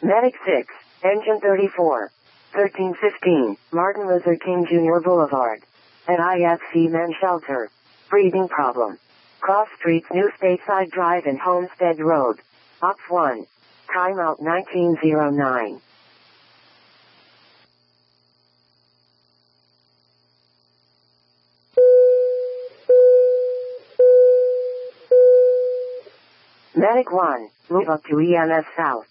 Medic 6, Engine 34. 1315, Martin Luther King Jr. Boulevard. At IFC Men's Shelter. Breathing problem. Cross Streets, New Stateside Drive and Homestead Road. Ops 1. Timeout 1909. Medic 1, move up to EMS South.